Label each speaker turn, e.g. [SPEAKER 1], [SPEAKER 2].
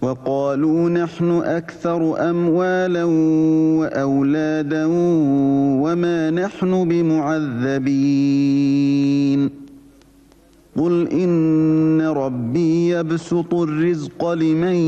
[SPEAKER 1] وقالوا نحن أكثر أموالا وأولادا وما نحن بمعذبين قل إن ربي يبسط الرزق لمن